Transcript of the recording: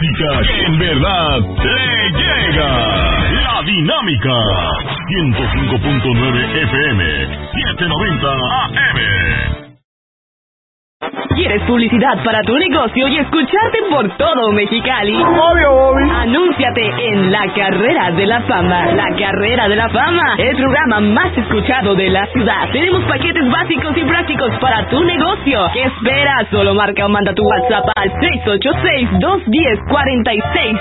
música que en verdad le llega. La Dinámica 105.9 FM 790 AM. ¿Quieres publicidad para tu negocio y escucharte por todo Mexicali? Obvio, Bobby. Anúnciate en La Carrera de la Fama. La Carrera de la Fama, el programa más escuchado de la ciudad. Tenemos paquetes básicos y prácticos para tu negocio. ¿Qué esperas? Solo marca o manda tu WhatsApp al 686-210-46